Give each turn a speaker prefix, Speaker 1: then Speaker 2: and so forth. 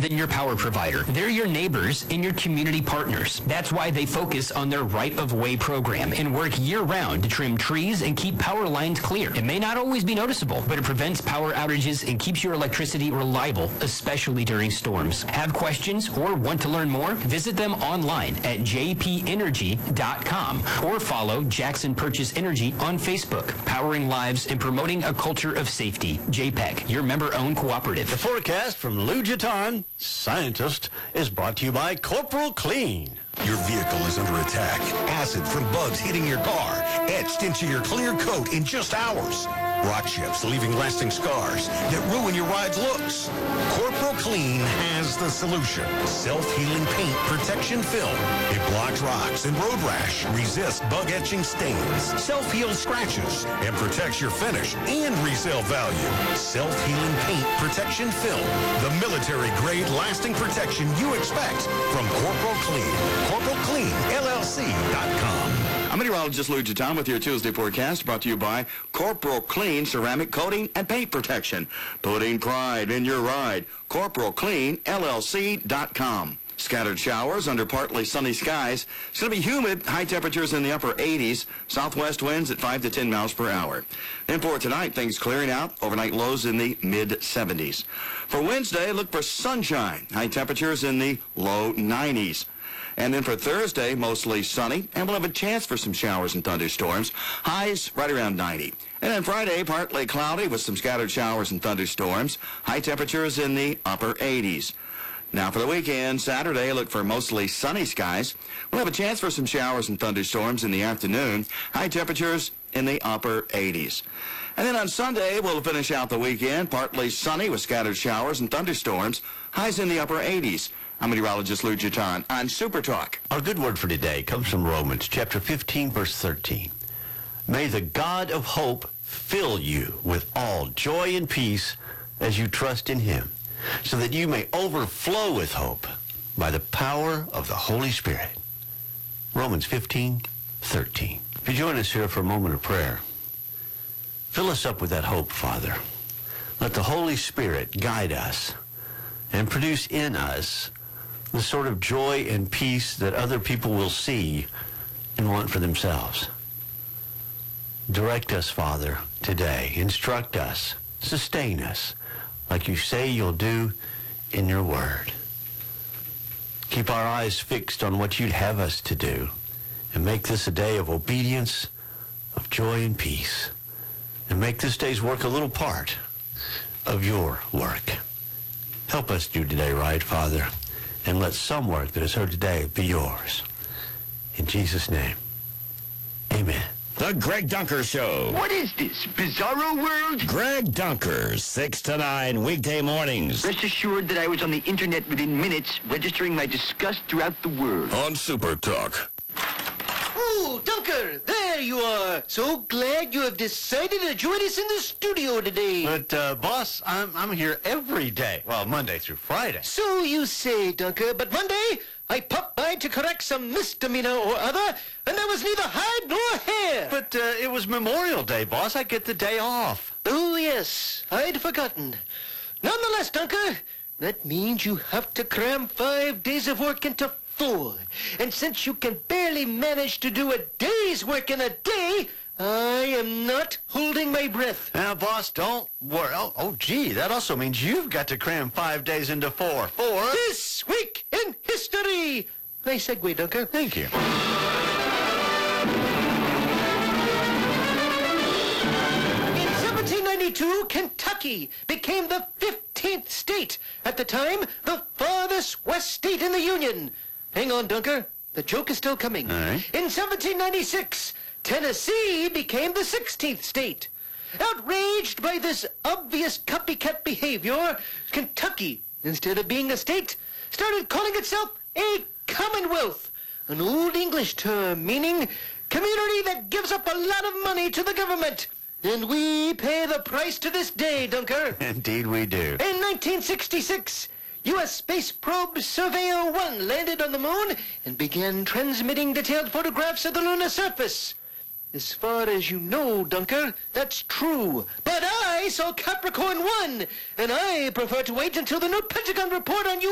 Speaker 1: than your power provider. They're your neighbors and your community partners. That's why they focus on their right-of-way program and work year-round to trim trees and keep power lines clear. It may not always be noticeable, but it prevents power outages and keeps your electricity reliable, especially during storms. Have questions or want to learn more? Visit them online at jpenergy.com or follow Jackson Purchase Energy on Facebook. Powering lives and promoting a culture of safety. JPEC, your member-owned cooperative.
Speaker 2: The forecast from Lou Jatan, scientist, is brought to you by Corporal Clean.
Speaker 3: Your vehicle is under attack. Acid from bugs hitting your car, etched into your clear coat in just hours. Rock chips leaving lasting scars that ruin your ride's looks. Corporal Clean has the solution. Self-healing paint protection film. It blocks rocks and road rash, resists bug-etching stains, self-heals scratches, and protects your finish and resale value. Self-healing paint protection film. The military-grade lasting protection you expect from Corporal Clean. CorporalCleanLLC.com.
Speaker 4: I'm meteorologist Lou Jatan with your Tuesday forecast, brought to you by Corporal Clean Ceramic Coating and Paint Protection. Putting pride in your ride. CorporalCleanLLC.com. Scattered showers under partly sunny skies. It's going to be humid. High temperatures in the upper 80s. Southwest winds at 5 to 10 miles per hour. And for tonight, things clearing out. Overnight lows in the mid-70s. For Wednesday, look for sunshine. High temperatures in the low 90s. And then for Thursday, mostly sunny, and we'll have a chance for some showers and thunderstorms. Highs right around 90. And then Friday, partly cloudy with some scattered showers and thunderstorms. High temperatures in the upper 80s. Now for the weekend, Saturday, look for mostly sunny skies. We'll have a chance for some showers and thunderstorms in the afternoon. High temperatures in the upper 80s. And then on Sunday, we'll finish out the weekend, partly sunny with scattered showers and thunderstorms. Highs in the upper 80s. I'm meteorologist Lou Jatan on Super Talk.
Speaker 2: Our good word for today comes from Romans chapter 15, verse 13. May the God of hope fill you with all joy and peace as you trust in him, so that you may overflow with hope by the power of the Holy Spirit. Romans 15, 13. If you join us here for a moment of prayer, fill us up with that hope, Father. Let the Holy Spirit guide us and produce in us the sort of joy and peace that other people will see and want for themselves. Direct us, Father, today. Instruct us. Sustain us, like you say you'll do in your word. Keep our eyes fixed on what you'd have us to do, and make this a day of obedience, of joy and peace. And make this day's work a little part of your work. Help us do today right, Father, and let some work that is heard today be yours. In Jesus' name, amen.
Speaker 5: The Greg Dunker Show.
Speaker 6: What is this, Bizarro World?
Speaker 5: Greg Dunker, 6 to 9, weekday mornings.
Speaker 6: Rest assured that I was on the internet within minutes, registering my disgust throughout the world.
Speaker 5: On Super Talk.
Speaker 7: Oh, Dunker, there you are. So glad you have decided to join us in the studio today.
Speaker 2: But, boss, I'm here every day. Well, Monday through Friday.
Speaker 7: So you say, Dunker, but Monday I popped by to correct some misdemeanor or other, and there was neither hide nor hair.
Speaker 2: But, it was Memorial Day, boss. I get the day off.
Speaker 7: Oh, yes, I'd forgotten. Nonetheless, Dunker, that means you have to cram 5 days of work into 4. And since you can barely manage to do a day's work in a day, I am not holding my breath.
Speaker 2: Now, boss, don't worry. Oh, gee, that also means you've got to cram 5 days into 4.
Speaker 7: This week in history. Nice segue, Dunker.
Speaker 2: Thank you.
Speaker 7: In 1792, Kentucky became the 15th state. At the time, the farthest west state in the Union. Hang on, Dunker. The joke is still coming.
Speaker 2: All right.
Speaker 7: In 1796, Tennessee became the 16th state. Outraged by this obvious copycat behavior, Kentucky, instead of being a state, started calling itself a commonwealth, an Old English term meaning community that gives up a lot of money to the government. And we pay the price to this day, Dunker.
Speaker 2: Indeed we do.
Speaker 7: In 1966, U.S. Space Probe Surveyor 1 landed on the moon and began transmitting detailed photographs of the lunar surface. As far as you know, Dunker, that's true. But I saw Capricorn 1, and I prefer to wait until the new Pentagon report on